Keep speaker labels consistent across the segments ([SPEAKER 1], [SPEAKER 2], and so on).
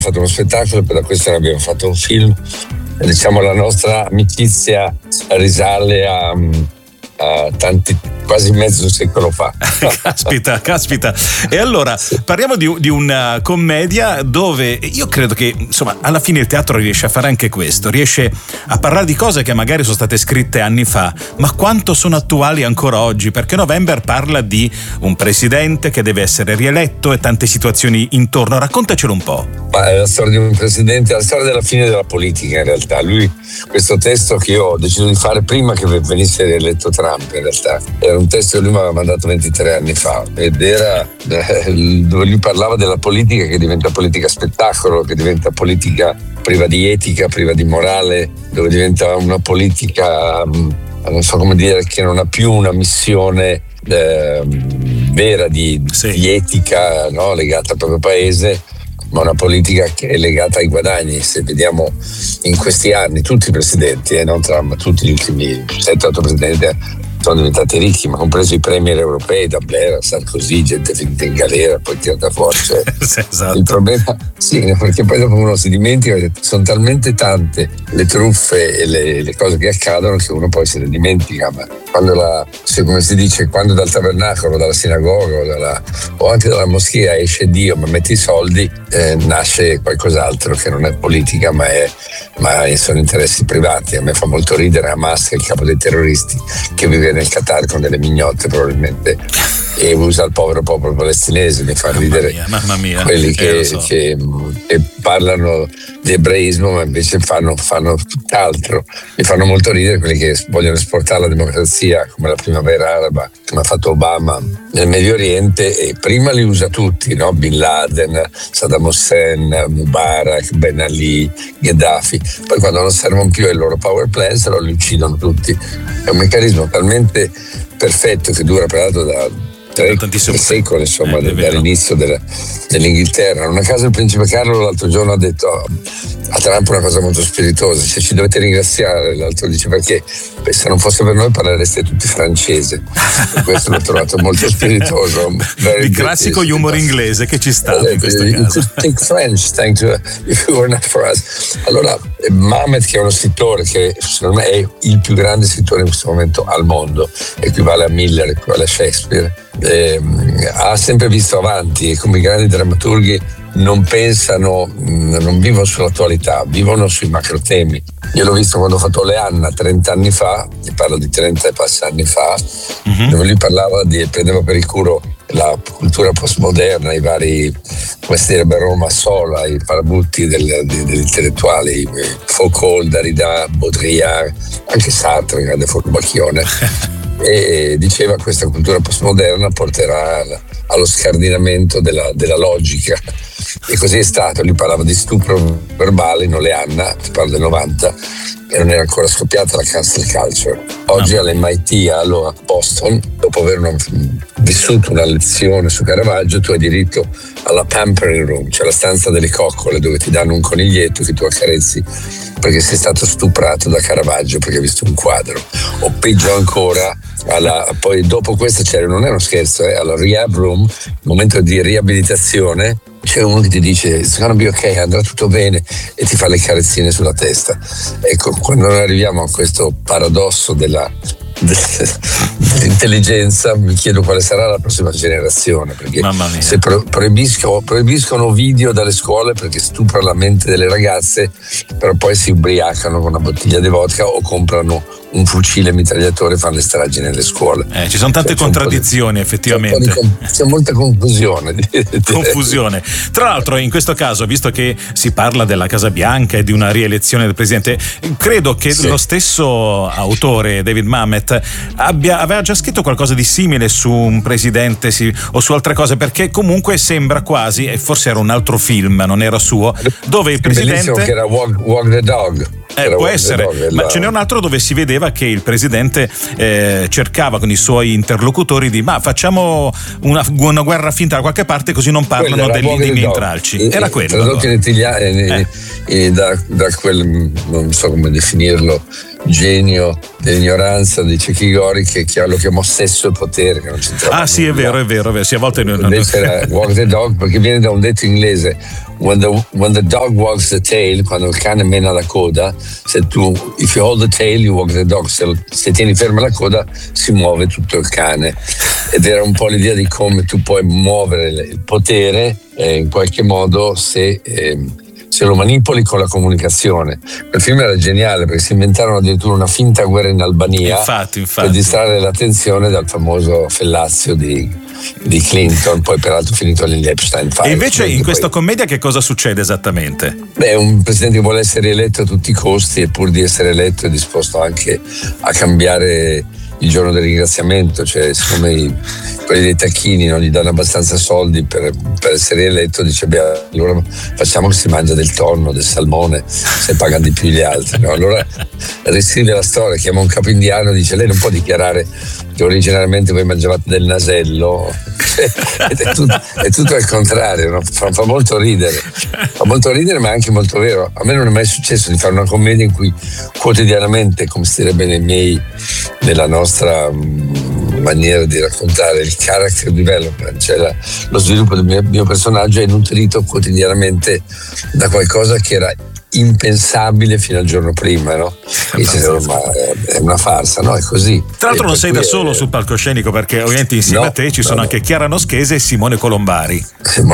[SPEAKER 1] fatto uno spettacolo, poi da questo ne abbiamo fatto un film. Diciamo la nostra amicizia risale a tanti, quasi mezzo secolo fa.
[SPEAKER 2] Caspita. E allora parliamo di una commedia dove io credo che insomma alla fine il teatro riesce a fare anche questo, riesce a parlare di cose che magari sono state scritte anni fa, ma quanto sono attuali ancora oggi, perché November parla di un presidente che deve essere rieletto e tante situazioni intorno. Raccontacelo un po'.
[SPEAKER 1] Ma è la storia di un presidente, la storia della fine della politica in realtà. Questo testo che io ho deciso di fare prima che venisse rieletto Trump, in realtà era un testo che lui mi aveva mandato 23 anni fa ed era dove lui parlava della politica che diventa politica spettacolo, che diventa politica priva di etica, priva di morale, dove diventa una politica non so come dire, che non ha più una missione vera di etica, no? Legata al proprio paese, ma una politica che è legata ai guadagni. Se vediamo in questi anni tutti i presidenti, non Trump, ma tutti gli ultimi 7-8 presidenti sono diventati ricchi, ma compreso i premier europei, da Blair a Sarkozy, gente finita in galera, poi tirata fuori. Cioè,
[SPEAKER 2] esatto.
[SPEAKER 1] Il problema, perché poi dopo uno si dimentica che sono talmente tante le truffe e le cose che accadono che uno poi se ne dimentica. Ma quando come si dice, quando dal tabernacolo, dalla sinagoga o anche dalla moschea esce Dio ma metti i soldi, nasce qualcos'altro che non è politica ma sono interessi privati. A me fa molto ridere Hamas, il capo dei terroristi, che vive nel Qatar con delle mignotte probabilmente e usa il povero popolo palestinese. Mi fa ridere
[SPEAKER 2] mamma mia,
[SPEAKER 1] quelli che parlano di ebraismo ma invece fanno tutt'altro. Mi fanno molto ridere quelli che vogliono esportare la democrazia come la primavera araba, come ha fatto Obama nel Medio Oriente, e prima li usa tutti, no? Bin Laden, Saddam Hussein, Mubarak, Ben Ali, Gheddafi. Poi quando non servono più ai loro power plants li uccidono tutti. È un meccanismo talmente perfetto che dura peraltro da tantissimi secoli, insomma, dall'inizio dell'Inghilterra. Una casa del principe Carlo l'altro giorno ha detto a Trump una cosa molto spiritosa: se ci dovete ringraziare, l'altro dice, perché se non fosse per noi parlereste tutti francese. E questo l'ho trovato molto spiritoso.
[SPEAKER 2] Il classico humor inglese che ci sta in questo caso.
[SPEAKER 1] Take French, thank you, if you were not for us. Allora Mamet, che è uno scrittore che secondo me è il più grande scrittore in questo momento al mondo, equivale a Miller, equivale a Shakespeare, ha sempre visto avanti, e come i grandi drammaturghi non pensano, non vivono sull'attualità, vivono sui macro temi. Io l'ho visto quando ho fatto Leanna 30 anni fa, e parlo di 30 e passa anni fa, dove lui prendeva per il culo la cultura postmoderna, i vari, come si direbbe a Roma, Sola, i parabutti degli intellettuali, Foucault, Derrida, Baudrillard, anche Sartre, grande furbacchione. E diceva che questa cultura postmoderna porterà allo scardinamento della logica, e così è stato. Lui parlava di stupro verbale in Oleanna, si parla del 90, e non era ancora scoppiata la cancel culture. Oggi all'MIT a Boston, dopo aver vissuto una lezione su Caravaggio, tu hai diritto alla pampering room, cioè la stanza delle coccole, dove ti danno un coniglietto che tu accarezzi perché sei stato stuprato da Caravaggio perché hai visto un quadro. O peggio ancora, poi dopo questo non è uno scherzo, alla rehab room, il momento di riabilitazione, c'è uno che ti dice it's gonna be ok, andrà tutto bene, e ti fa le carezzine sulla testa. Ecco, quando noi arriviamo a questo paradosso dell'intelligenza, mi chiedo quale sarà la prossima generazione, perché se proibiscono video dalle scuole perché stupra la mente delle ragazze, però poi si ubriacano con una bottiglia di vodka o comprano un fucile mitragliatore e fanno le stragi nelle scuole.
[SPEAKER 2] Ci sono tante contraddizioni, effettivamente.
[SPEAKER 1] C'è molta confusione.
[SPEAKER 2] Confusione. Tra l'altro, in questo caso, visto che si parla della Casa Bianca e di una rielezione del presidente, credo che lo stesso autore, David Mamet, aveva già scritto qualcosa di simile su un presidente o su altre cose, perché comunque sembra quasi, e forse era un altro film, non era suo, dove il presidente,
[SPEAKER 1] che era Walk the Dog.
[SPEAKER 2] Può essere, ma ce n'è un altro dove si vedeva che il presidente cercava con i suoi interlocutori facciamo una guerra finta da qualche parte, così non parlano dei miei intralci. Era quello.
[SPEAKER 1] Tradotto in italiano da quel, non so come definirlo, genio dell'ignoranza di Cecchi Gori, che lo chiamò sesso e potere, che non c'entrava.
[SPEAKER 2] Sì, è vero. Sì, a volte
[SPEAKER 1] invece era Walk the Dog, perché viene da un detto inglese: when the dog wags the tail, quando il cane mena la coda, if you hold the tail you walk the dog, se tieni ferma la coda si muove tutto il cane. Ed era un po' l'idea di come tu puoi muovere il potere in qualche modo se lo manipoli con la comunicazione. Il film era geniale perché si inventarono addirittura una finta guerra in Albania,
[SPEAKER 2] infatti.
[SPEAKER 1] per distrarre l'attenzione dal famoso fellazio di Clinton, poi peraltro finito negli Epstein Files.
[SPEAKER 2] E invece in questa commedia che cosa succede esattamente?
[SPEAKER 1] Beh, un presidente che vuole essere eletto a tutti i costi e pur di essere eletto è disposto anche a cambiare il giorno del ringraziamento, cioè siccome quelli dei tacchini non gli danno abbastanza soldi per essere eletto, dice beh, allora facciamo che si mangia del tonno, del salmone, se pagano di più gli altri, no? Allora riscrive la storia, chiama un capo indiano, dice lei non può dichiarare che originariamente voi mangiavate del nasello, è tutto al contrario, no? Fa molto ridere, ma è anche molto vero. A me non è mai successo di fare una commedia in cui quotidianamente, come si direbbe nella nostra maniera di raccontare, il character development, cioè lo sviluppo del mio personaggio è nutrito quotidianamente da qualcosa che era impensabile fino al giorno prima, no? È una farsa, no? È così.
[SPEAKER 2] Tra l'altro non sei da solo sul palcoscenico, perché ovviamente insieme a te ci sono anche Chiara Noschese e Simone Colombari.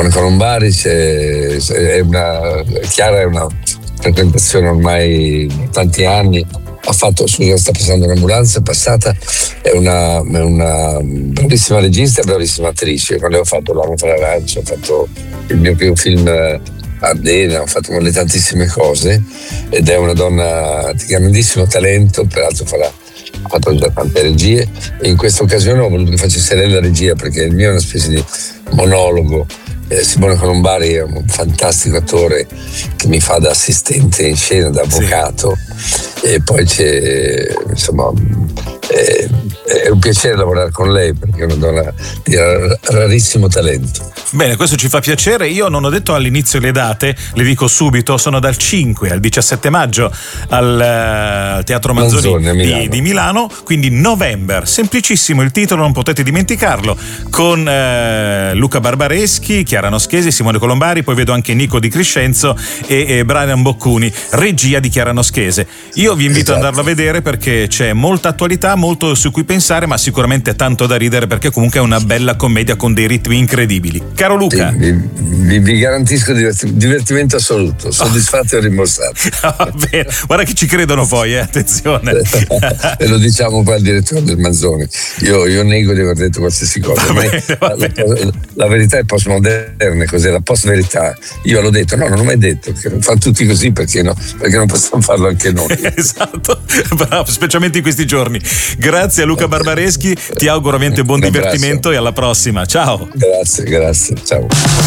[SPEAKER 1] Chiara è una frequentazione ormai da tanti anni. Sta passando un'ambulanza, è una bravissima regista e bravissima attrice. Quando ho fatto L'Uomo fra l'Arancia, ho fatto il mio primo film Ardena, ho fatto tantissime cose ed è una donna di grandissimo talento, peraltro ha fatto già tante regie e in questa occasione ho voluto che facesse lei la regia perché il mio è una specie di monologo. Simone Colombari è un fantastico attore che mi fa da assistente in scena, da avvocato, e poi c'è, insomma, è un piacere lavorare con lei perché è una donna di rarissimo talento.
[SPEAKER 2] Bene, questo ci fa piacere. Io non ho detto all'inizio le date, le dico subito, sono dal 5 al 17 maggio al Teatro Manzoni di Milano, quindi November, semplicissimo il titolo, non potete dimenticarlo, con Luca Barbareschi, Chiara Noschesi, Simone Colombari, poi vedo anche Nico Di Crescenzo e Brian Boccuni, regia di Chiara Noschese. Io vi invito ad andarlo a vedere perché c'è molta attualità, molto su cui pensare, ma sicuramente tanto da ridere perché comunque è una bella commedia con dei ritmi incredibili. Caro Luca,
[SPEAKER 1] vi garantisco divertimento assoluto, soddisfatto e rimborsato.
[SPEAKER 2] Bene. Guarda che ci credono poi, attenzione.
[SPEAKER 1] E lo diciamo poi al direttore del Manzoni. Io nego di aver detto qualsiasi cosa. La verità è postmoderna, cos'è la post-verità? Io l'ho detto, no, non ho mai detto, che fanno tutti così, perché no? Perché non possiamo farlo anche noi.
[SPEAKER 2] Esatto, bravo, specialmente in questi giorni. Grazie a Luca Barbareschi, ti auguro ovviamente buon divertimento e alla prossima. Ciao.
[SPEAKER 1] Grazie, ciao.